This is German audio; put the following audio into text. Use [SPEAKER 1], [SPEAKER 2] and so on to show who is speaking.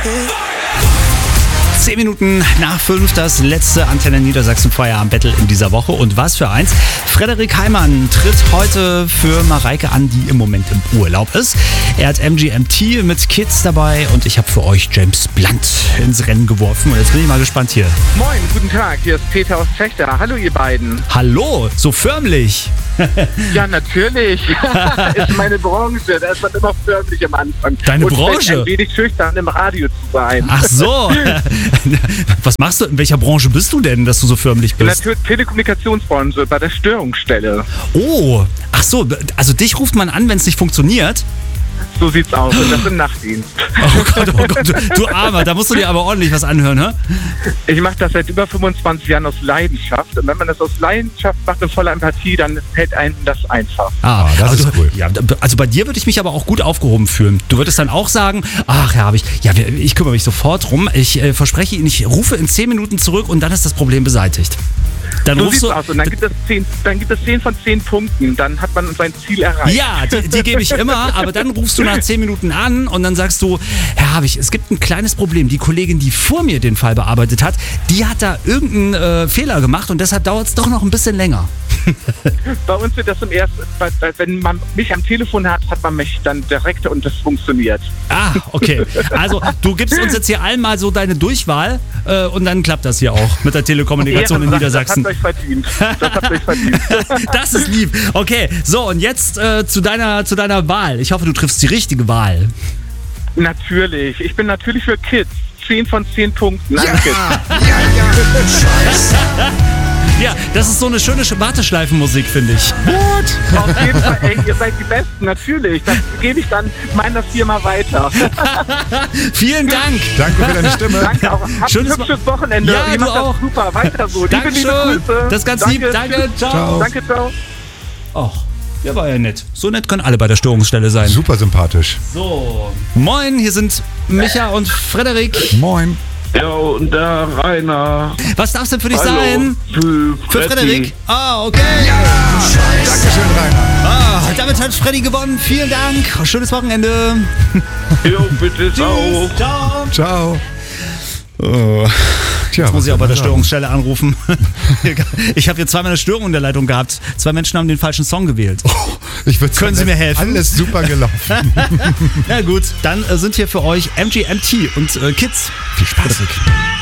[SPEAKER 1] 10 Minuten nach 5, das letzte Antenne Niedersachsen Feierabend-Battle in dieser Woche. Und was für eins. Frederik Heimann tritt heute für Mareike an, die im Moment im Urlaub ist. Er hat MGMT mit Kids dabei und ich habe für euch James Blunt ins Rennen geworfen. Und jetzt bin ich mal gespannt hier.
[SPEAKER 2] Moin, guten Tag, hier ist Peter aus Fechter. Hallo ihr beiden.
[SPEAKER 1] Hallo, so förmlich.
[SPEAKER 2] Ja, natürlich. Ist meine Branche. Da ist man immer förmlich am Anfang.
[SPEAKER 1] Deine
[SPEAKER 2] und
[SPEAKER 1] Branche?
[SPEAKER 2] ein wenig schüchtern im Radio zu sein.
[SPEAKER 1] Ach so. Was machst du? In welcher Branche bist du denn, dass du so förmlich bist?
[SPEAKER 2] Natürlich Telekommunikationsbranche bei der Störungsstelle.
[SPEAKER 1] Oh, ach so. Also dich ruft man an, wenn es nicht funktioniert?
[SPEAKER 2] So sieht's aus. Und das im Nachtdienst.
[SPEAKER 1] Oh Gott, du Armer, da musst du dir aber ordentlich was anhören, hä?
[SPEAKER 2] Ich mache das seit über 25 Jahren aus Leidenschaft. Und wenn man das aus Leidenschaft macht, in voller Empathie, dann fällt einem das einfach.
[SPEAKER 1] Ah,
[SPEAKER 3] das ist cool.
[SPEAKER 1] Ja, also bei dir würde ich mich aber auch gut aufgehoben fühlen. Du würdest dann auch sagen, ach ja, ich kümmere mich sofort drum. Ich verspreche Ihnen, ich rufe in 10 Minuten zurück und dann ist das Problem beseitigt. Dann
[SPEAKER 2] So
[SPEAKER 1] rufst
[SPEAKER 2] sieht's
[SPEAKER 1] du,
[SPEAKER 2] aus. Und dann gibt es 10 von 10 Punkten. Dann hat man sein Ziel erreicht.
[SPEAKER 1] ja, die gebe ich immer, aber dann rufst du nach 10 Minuten an und dann sagst du, Herr Habich, es gibt ein kleines Problem. Die Kollegin, die vor mir den Fall bearbeitet hat, die hat da irgendeinen Fehler gemacht und deshalb dauert es doch noch ein bisschen länger.
[SPEAKER 2] Bei uns wird das im ersten, wenn man mich am Telefon hat, hat man mich dann direkt und das funktioniert.
[SPEAKER 1] Ah, okay. Also du gibst uns jetzt hier allen mal so deine Durchwahl und dann klappt das hier auch mit der Telekommunikation in Niedersachsen.
[SPEAKER 2] Das habt ihr euch verdient. Das habt ihr euch verdient.
[SPEAKER 1] Das ist lieb. Okay, so und jetzt zu deiner Wahl. Ich hoffe, du triffst die richtige Wahl.
[SPEAKER 2] Natürlich. Ich bin natürlich für Kids. 10 von 10 Punkten. Danke.
[SPEAKER 1] Ja, das ist so eine schöne Warteschleifenmusik, finde ich.
[SPEAKER 2] Gut. Auf jeden Fall, ey, ihr seid die Besten, natürlich. Das gebe ich dann meiner Firma weiter.
[SPEAKER 1] Vielen Dank.
[SPEAKER 3] Danke für deine Stimme.
[SPEAKER 2] Danke auch. Habt ein hübsches Wochenende.
[SPEAKER 1] Ja,
[SPEAKER 2] ihr
[SPEAKER 1] du
[SPEAKER 2] macht
[SPEAKER 1] auch.
[SPEAKER 2] das super. weiter so.
[SPEAKER 1] Dankeschön.
[SPEAKER 2] Liebe Grüße.
[SPEAKER 1] Das ist ganz lieb. Danke. Ciao.
[SPEAKER 2] Danke, ciao.
[SPEAKER 1] Och, der war ja nett. So nett können alle bei der Störungsstelle sein.
[SPEAKER 3] Super sympathisch.
[SPEAKER 1] So. Moin, hier sind Micha und Frederik.
[SPEAKER 3] Moin.
[SPEAKER 4] Ja, und der Rainer.
[SPEAKER 1] Was darf es denn für dich
[SPEAKER 4] Hallo.
[SPEAKER 1] sein? Für Frederik? Ah, okay.
[SPEAKER 3] Dankeschön, Rainer.
[SPEAKER 1] Ah, damit hat Freddy gewonnen. Vielen Dank. Schönes Wochenende.
[SPEAKER 4] Jo, bitte auch.
[SPEAKER 1] Ciao.
[SPEAKER 3] Ciao. Oh. Tja,
[SPEAKER 1] Jetzt muss ich auch bei der
[SPEAKER 3] was soll
[SPEAKER 1] Störungsstelle anrufen. Ich habe hier zweimal eine Störung in der Leitung gehabt. 2 Menschen haben den falschen Song gewählt.
[SPEAKER 3] man sagen? Ich würd
[SPEAKER 1] Können Sie
[SPEAKER 3] sagen,
[SPEAKER 1] mir helfen?
[SPEAKER 3] Alles super gelaufen.
[SPEAKER 1] Na gut, dann sind hier für euch MGMT und Kids. Viel Spaß.